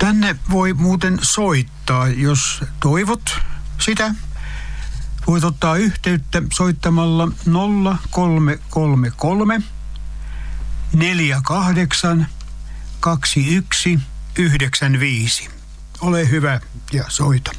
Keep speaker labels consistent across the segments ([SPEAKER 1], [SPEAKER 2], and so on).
[SPEAKER 1] Tänne voi muuten soittaa, jos toivot sitä. Voit ottaa yhteyttä soittamalla 0333 48 21 95. Ole hyvä ja soita.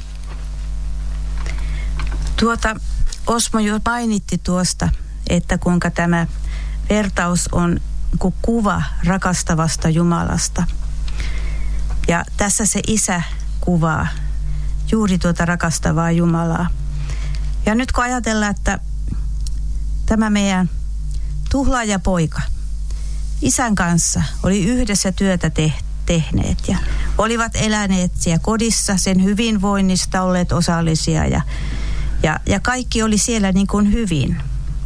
[SPEAKER 2] Osmo jo mainitti tuosta, että kuinka tämä vertaus on kuin kuva rakastavasta Jumalasta. Ja tässä se Isä kuvaa juuri tuota rakastavaa Jumalaa. Ja nyt kun ajatellaan, että tämä meidän tuhlaajapoika Isän kanssa oli yhdessä työtä tehneet ja olivat eläneet siellä kodissa, sen hyvinvoinnista olleet osallisia ja kaikki oli siellä niin kuin hyvin.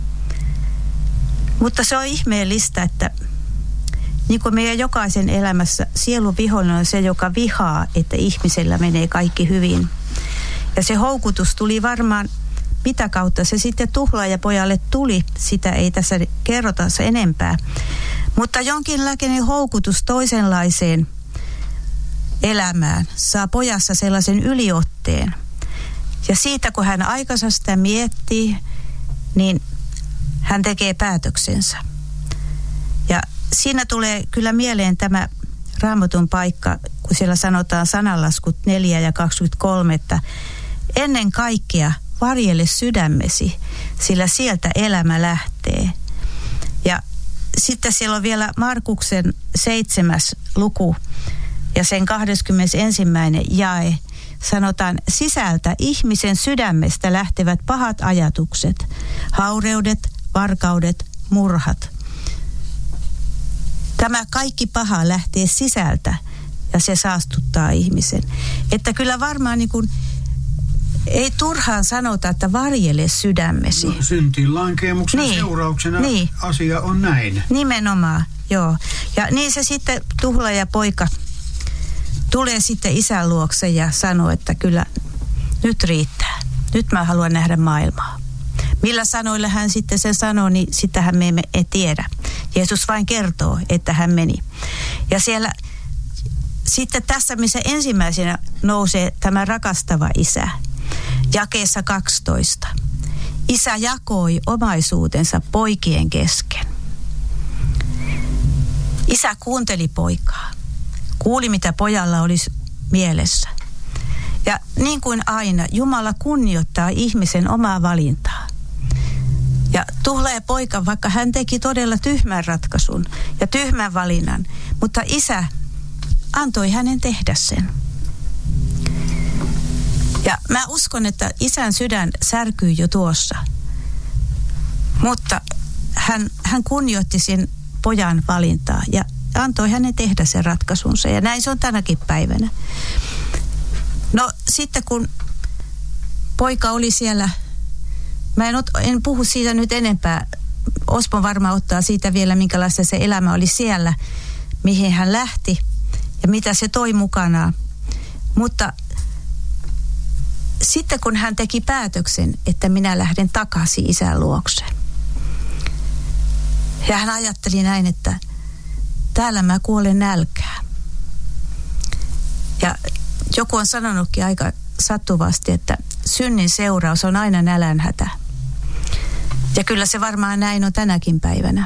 [SPEAKER 2] Mutta se on ihmeellistä, että niin kuin meidän jokaisen elämässä sielun vihollinen on se, joka vihaa, että ihmisellä menee kaikki hyvin. Ja se houkutus tuli varmaan, mitä kautta se sitten tuhlaajapojalle tuli, sitä ei tässä kerrota se enempää. Mutta jonkinlainen houkutus toisenlaiseen elämään saa pojassa sellaisen yliotteen. Ja siitä kun hän aikansa sitä miettii, niin hän tekee päätöksensä. Ja siinä tulee kyllä mieleen tämä Raamatun paikka, kun siellä sanotaan sananlaskut 4 ja 23, että ennen kaikkea varjele sydämesi, sillä sieltä elämä lähtee. Ja sitten siellä on vielä Markuksen 7. luku ja sen 21. jae. Sanotaan, sisältä ihmisen sydämestä lähtevät pahat ajatukset, haureudet, varkaudet, murhat. Tämä kaikki paha lähtee sisältä ja se saastuttaa ihmisen. Että kyllä varmaan niin kuin ei turhaan sanota, että varjele sydämesi.
[SPEAKER 1] No, syntiinlankeemuksen seurauksena asia on näin.
[SPEAKER 2] Nimenomaan, joo. Ja niin se sitten tuhlaajapoika tulee sitten isän luokse ja sanoo, että kyllä nyt riittää. Nyt mä haluan nähdä maailmaa. Millä sanoilla hän sitten sen sanoo, niin sitähän me emme tiedä. Jeesus vain kertoo, että hän meni. Ja siellä sitten tässä, missä ensimmäisenä nousee tämä rakastava isä, jakeessa 12. Isä jakoi omaisuutensa poikien kesken. Isä kuunteli poikaa. Kuuli, mitä pojalla olisi mielessä. Ja niin kuin aina, Jumala kunnioittaa ihmisen omaa valintaa. Ja tuhlaajapoika, vaikka hän teki todella tyhmän ratkaisun ja tyhmän valinnan, mutta isä antoi hänen tehdä sen. Ja mä uskon, että isän sydän särkyi jo tuossa. Mutta hän kunnioitti sen pojan valintaa ja antoi hänen tehdä sen ratkaisunsa. Ja näin se on tänäkin päivänä. No sitten kun poika oli siellä, mä en puhu siitä nyt enempää. Osmo varmaan ottaa siitä vielä, minkälaista se elämä oli siellä, mihin hän lähti ja mitä se toi mukanaan. Mutta sitten kun hän teki päätöksen, että minä lähden takaisin isän luokse. Ja hän ajatteli näin, että täällä mä kuolen nälkään. Ja joku on sanonutkin aika sattuvasti, että synnin seuraus on aina nälänhätä. Ja kyllä se varmaan näin on tänäkin päivänä.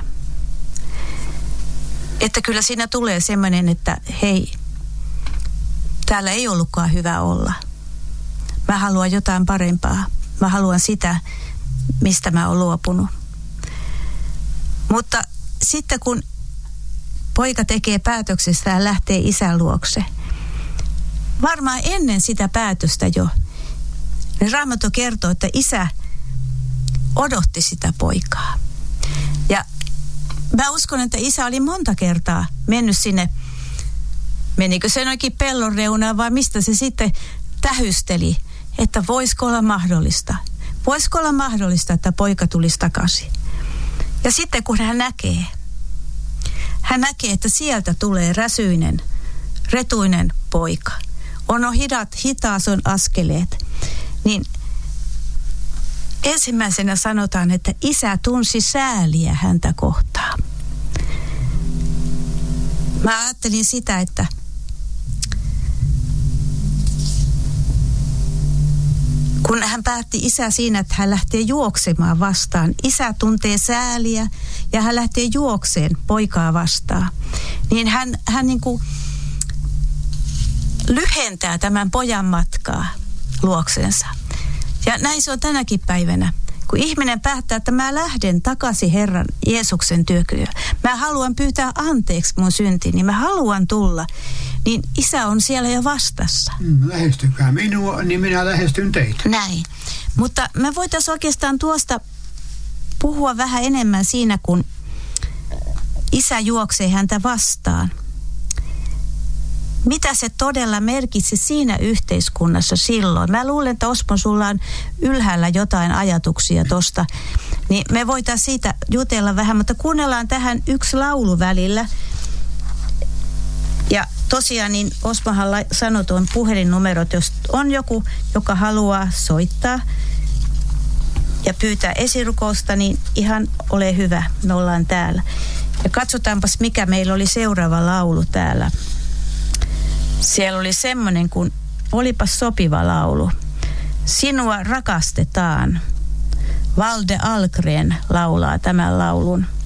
[SPEAKER 2] Että kyllä siinä tulee semmoinen, että hei, täällä ei ollutkaan hyvä olla. Mä haluan jotain parempaa. Mä haluan sitä, mistä mä oon luopunut. Mutta sitten kun poika tekee päätöksestä ja lähtee isän luokse, varmaan ennen sitä päätöstä jo, niin Raamattu kertoo, että isä odotti sitä poikaa. Ja mä uskon, että isä oli monta kertaa mennyt sinne, menikö se noikin pellon reunaan vai mistä se sitten tähysteli, että voisiko olla mahdollista. Voisiko olla mahdollista, että poika tulisi takaisin. Ja sitten kun hän näkee, että sieltä tulee räsyinen, retuinen poika. On hitaas on askeleet. Niin ensimmäisenä sanotaan, että isä tunsi sääliä häntä kohtaan. Mä ajattelin sitä, että kun hän päätti isä siinä, että hän lähtee juoksemaan vastaan. Isä tuntee sääliä ja hän lähtee juokseen poikaa vastaan. Niin hän niin kuin lyhentää tämän pojan matkaa luoksensa. Ja näin se on tänäkin päivänä. Kun ihminen päättää, että mä lähden takaisin Herran Jeesuksen työkyyn. Mä haluan pyytää anteeksi mun syntini. Mä haluan tulla. Niin isä on siellä jo vastassa.
[SPEAKER 1] Lähestykää minua, niin minä lähestyn teitä.
[SPEAKER 2] Näin. Mutta me voitaisiin oikeastaan tuosta puhua vähän enemmän siinä, kun isä juoksee häntä vastaan. Mitä se todella merkitsi siinä yhteiskunnassa silloin? Mä luulen, että Osmo, sulla on ylhäällä jotain ajatuksia tosta. Niin me voitaisiin siitä jutella vähän, mutta kuunnellaan tähän yksi laulu välillä. Ja tosiaan niin Osmohan sanoi tuon puhelinnumerot, jos on joku, joka haluaa soittaa ja pyytää esirukousta, niin ihan ole hyvä, me ollaan täällä. Ja katsotaanpas, mikä meillä oli seuraava laulu täällä. Siellä oli semmoinen, kun olipas sopiva laulu. Sinua rakastetaan. Valde Algren laulaa tämän laulun.